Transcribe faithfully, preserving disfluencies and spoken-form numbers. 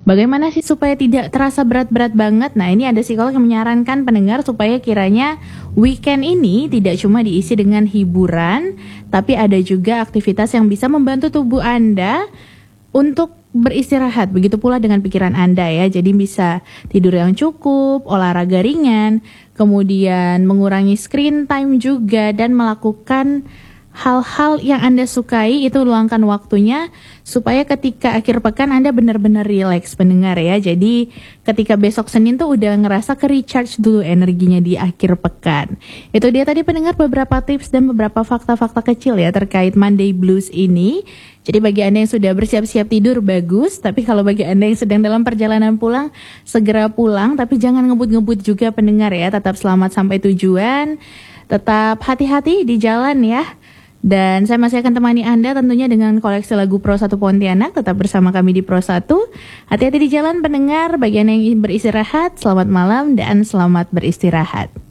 Bagaimana sih supaya tidak terasa berat-berat banget? Nah, ini ada psikolog yang menyarankan pendengar supaya kiranya weekend ini tidak cuma diisi dengan hiburan, tapi ada juga aktivitas yang bisa membantu tubuh Anda untuk beristirahat. Begitu pula dengan pikiran Anda ya. Jadi bisa tidur yang cukup, olahraga ringan, kemudian mengurangi screen time juga, dan melakukan hal-hal yang Anda sukai. Itu luangkan waktunya supaya ketika akhir pekan Anda benar-benar rileks, pendengar ya. Jadi ketika besok Senin tuh udah ngerasa ke-recharge dulu energinya di akhir pekan. Itu dia tadi pendengar beberapa tips dan beberapa fakta-fakta kecil ya terkait Monday Blues ini. Jadi bagi Anda yang sudah bersiap-siap tidur bagus, tapi kalau bagi Anda yang sedang dalam perjalanan pulang, segera pulang, tapi jangan ngebut-ngebut juga pendengar ya. Tetap selamat sampai tujuan, tetap hati-hati di jalan ya. Dan saya masih akan temani Anda tentunya dengan koleksi lagu Pro satu Pontianak. Tetap bersama kami di Pro satu. Hati-hati di jalan pendengar. Bagi Anda yang ingin beristirahat, selamat malam dan selamat beristirahat.